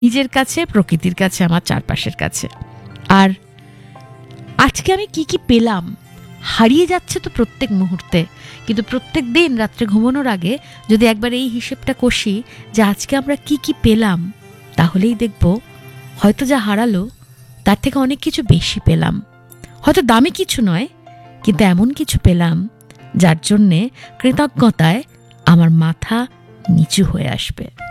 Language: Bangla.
নিজের কাছে, প্রকৃতির কাছে, আমার চারপাশের কাছে। আর আজকে আমি কি কি পেলাম, হারিয়ে যাচ্ছে তো প্রত্যেক মুহূর্তে, কিন্তু প্রত্যেক দিন রাত্রে ঘুমানোর আগে যদি একবার এই হিসেবটা কষি যে আজকে আমরা কি কি পেলাম, তাহলেই দেখব হয়তো যা হারালো তার থেকে অনেক কিছু বেশি পেলাম। হয়তো দামি কিছু নয়, কিন্তু এমন কিছু পেলাম যার জন্যে কৃতজ্ঞতায় আমার মাথা নিচু হয়ে আসবে।